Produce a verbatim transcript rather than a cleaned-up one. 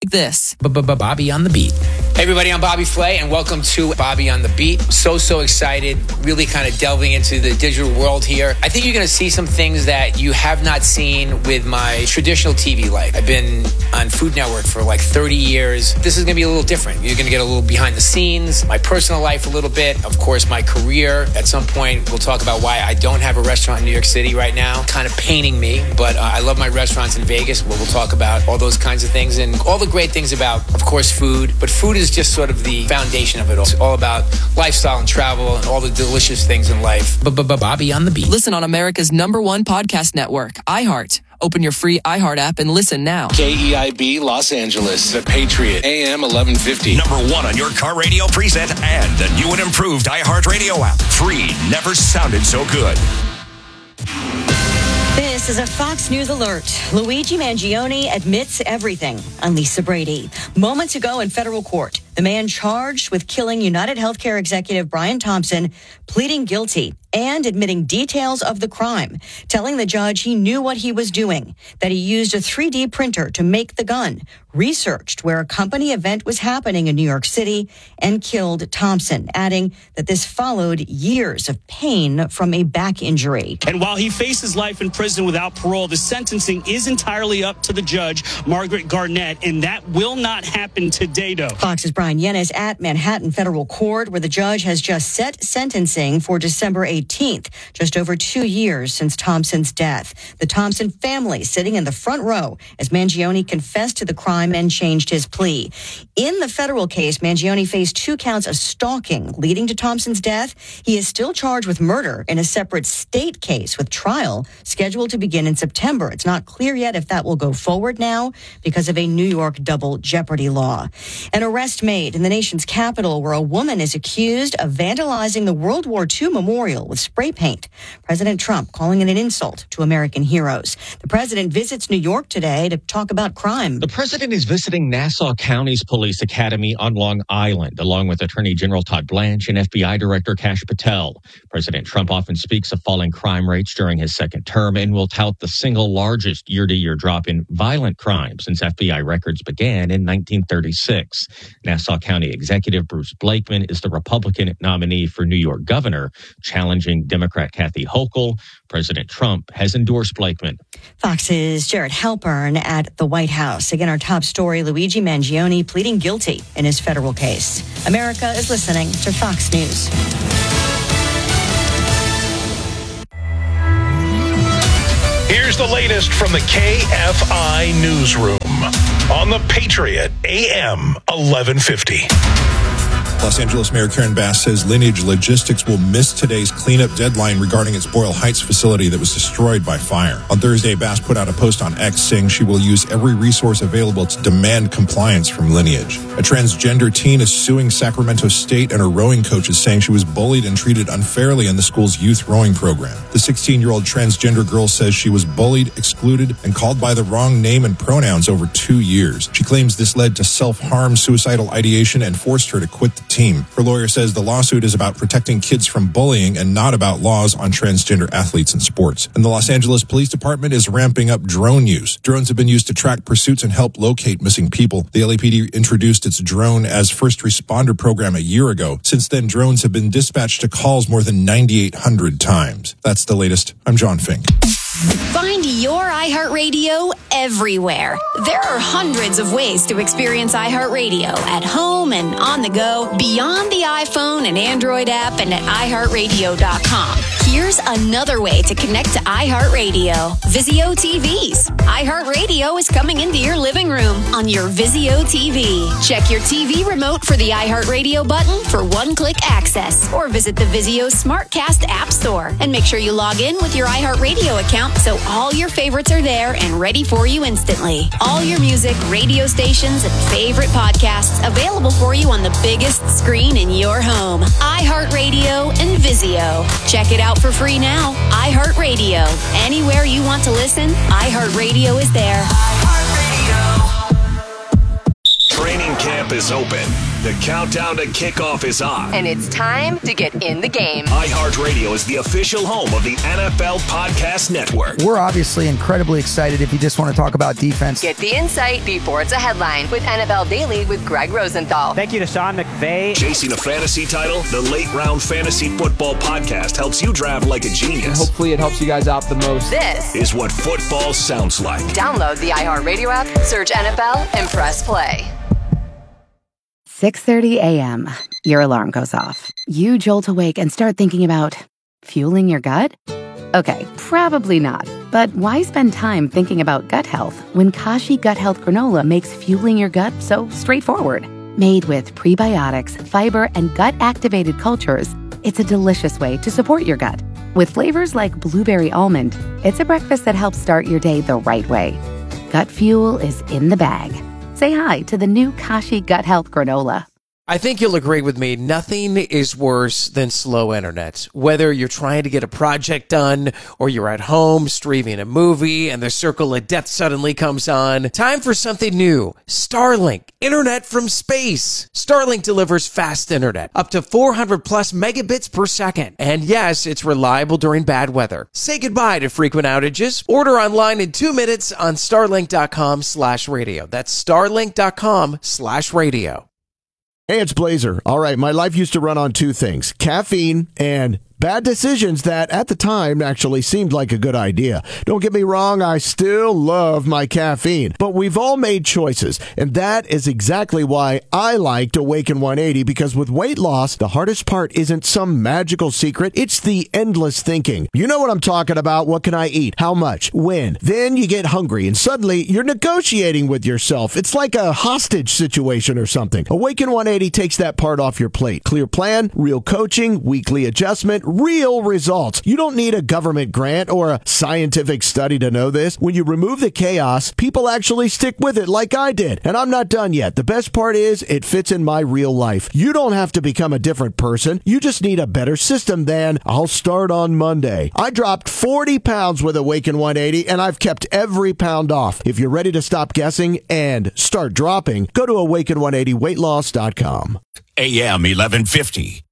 like this. Bobby on the Beat. Hey everybody, I'm Bobby Flay, and welcome to Bobby on the Beat. So, so excited, really kind of delving into the digital world here. I think you're going to see some things that you have not seen with my traditional T V life. I've been on Food Network for like thirty years. This is going to be a little different. You're going to get a little behind the scenes, my personal life a little bit, of course, my career. At some point, we'll talk about why I don't have a restaurant in New York City right now. Kind of paining me, but uh, I love my restaurants in Vegas, where we'll talk about all those kinds of things and all the great things about, of course, food. But food is just sort of the foundation of it all. It's all about lifestyle and travel and all the delicious things in life. Bobby on the Beat. Listen on America's number one podcast network, iHeart. Open your free iHeart app and listen now. K E I B Los Angeles, The Patriot, A M eleven fifty. Number one on your car radio preset and the new and improved iHeart Radio app. Free never sounded so good. This is a Fox News alert. Luigi Mangione admits everything on Lisa Brady. Moments ago in federal court, the man charged with killing United Healthcare executive Brian Thompson pleading guilty and admitting details of the crime, telling the judge he knew what he was doing, that he used a three D printer to make the gun, researched where a company event was happening in New York City, and killed Thompson, adding that this followed years of pain from a back injury. And while he faces life in prison without parole, the sentencing is entirely up to the judge, Margaret Garnett, and that will not happen today, though. Fox's Brian Yennis at Manhattan Federal Court, where the judge has just set sentencing for December eighteenth, just over two years since Thompson's death. The Thompson family sitting in the front row as Mangione confessed to the crime and changed his plea. In the federal case, Mangione faced two counts of stalking leading to Thompson's death. He is still charged with murder in a separate state case with trial scheduled to begin in September. It's not clear yet if that will go forward now because of a New York double jeopardy law. An arrest made in the nation's capital where a woman is accused of vandalizing the World War Two memorial with spray paint. President Trump calling it an insult to American heroes. The president visits New York today to talk about crime. The president is visiting Nassau County's Police Academy on Long Island, along with Attorney General Todd Blanche and F B I Director Kash Patel. President Trump often speaks of falling crime rates during his second term and will tout the single largest year-to-year drop in violent crime since F B I records began in nineteen thirty-six. Nassau County Executive Bruce Blakeman is the Republican nominee for New York governor, challenging Democrat Kathy Hochul. President Trump has endorsed Blakeman. Fox's Jared Halpern at the White House. Again, our top story, Luigi Mangione pleading guilty in his federal case. America is listening to Fox News. Here's the latest from the K F I Newsroom on the Patriot, A M eleven fifty. Los Angeles Mayor Karen Bass says Lineage Logistics will miss today's cleanup deadline regarding its Boyle Heights facility that was destroyed by fire. On Thursday, Bass put out a post on X saying she will use every resource available to demand compliance from Lineage. A transgender teen is suing Sacramento State, and her rowing coach is saying she was bullied and treated unfairly in the school's youth rowing program. The sixteen-year-old transgender girl says she was bullied, excluded, and called by the wrong name and pronouns over two years. She claims this led to self-harm, suicidal ideation, and forced her to quit the team. Her lawyer says the lawsuit is about protecting kids from bullying and not about laws on transgender athletes in sports. And the Los Angeles Police Department is ramping up drone use. Drones have been used to track pursuits and help locate missing people. The L A P D introduced its drone as first responder program a year ago. Since then, drones have been dispatched to calls more than ninety-eight hundred times. That's the latest. I'm John Fink. Find your iHeartRadio everywhere. There are hundreds of ways to experience iHeartRadio at home and on the go, beyond the iPhone and Android app, and at i heart radio dot com. Here's another way to connect to iHeartRadio. Vizio T Vs. iHeartRadio is coming into your living room on your Vizio T V. Check your T V remote for the iHeartRadio button for one-click access, or visit the Vizio SmartCast app store and make sure you log in with your iHeartRadio account so all your favorites are there and ready for you instantly. All your music, radio stations, and favorite podcasts available for you on the biggest screen in your home. iHeartRadio and Vizio. Check it out for free now. iHeartRadio. Anywhere you want to listen, iHeartRadio is there. Training camp is is open. The countdown to kickoff is on. And it's time to get in the game. iHeartRadio is the official home of the N F L Podcast Network. We're obviously incredibly excited if you just want to talk about defense. Get the insight before it's a headline with N F L Daily with Greg Rosenthal. Thank you to Sean McVay. Chasing a fantasy title, the Late Round Fantasy Football Podcast helps you draft like a genius. And hopefully it helps you guys out the most. This is what football sounds like. Download the iHeartRadio app, search N F L, and press play. six thirty a.m. Your alarm goes off. You jolt awake and start thinking about fueling your gut? Okay, probably not. But why spend time thinking about gut health when Kashi Gut Health Granola makes fueling your gut so straightforward? Made with prebiotics, fiber, and gut-activated cultures, it's a delicious way to support your gut. With flavors like blueberry almond, it's a breakfast that helps start your day the right way. Gut fuel is in the bag. Say hi to the new Kashi Gut Health Granola. I think you'll agree with me, nothing is worse than slow internet. Whether you're trying to get a project done or you're at home streaming a movie and the circle of death suddenly comes on, time for something new. Starlink, internet from space. Starlink delivers fast internet, up to four hundred plus megabits per second. And yes, it's reliable during bad weather. Say goodbye to frequent outages. Order online in two minutes on starlink.com slash radio. That's starlink.com slash radio. Hey, it's Blazer. All right, my life used to run on two things, caffeine and bad decisions that at the time actually seemed like a good idea. Don't get me wrong, I still love my caffeine, but we've all made choices, and that is exactly why I liked Awaken one eighty, because with weight loss, the hardest part isn't some magical secret, it's the endless thinking. You know what I'm talking about. What can I eat? How much? When? Then you get hungry, and suddenly you're negotiating with yourself. It's like a hostage situation or something. Awaken one eighty takes that part off your plate. Clear plan, real coaching, weekly adjustment, real results. You don't need a government grant or a scientific study to know this. When you remove the chaos, people actually stick with it like I did. And I'm not done yet. The best part is it fits in my real life. You don't have to become a different person. You just need a better system than I'll start on Monday. I dropped forty pounds with Awaken one eighty and I've kept every pound off. If you're ready to stop guessing and start dropping, go to awaken one eighty weight loss dot com. A M eleven fifty.